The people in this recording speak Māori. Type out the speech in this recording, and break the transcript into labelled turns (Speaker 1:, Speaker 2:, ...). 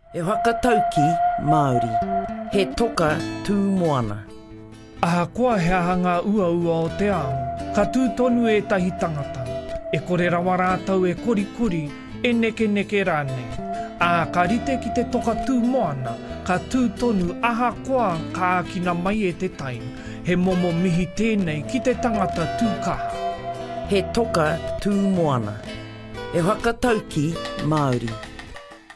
Speaker 1: E whakatauki Māori, he toka tū moana.
Speaker 2: Ahakoa he ahanga ua o te ao, ka tūtonu e tahi tangata. E kore rawa rātau e korikori, e neke rāne. Ka rite ki te toka tū moana, ka tūtonu ahakoa ka akina mai e te tai. He momo mihi tēnei ki te tangata tūkaha.
Speaker 1: He toka tū moana. E whakatauki Māori.